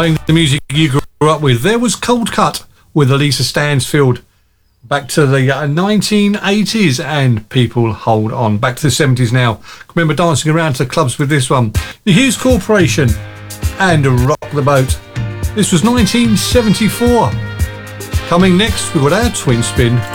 playing the music you grew up with. There was Cold Cut with Elisa Stansfield. Back to the 1980s and people hold on. Back to the 70s now. Remember dancing around to clubs with this one. The Hughes Corporation and Rock the Boat. This was 1974. Coming next, we've got our twin spin.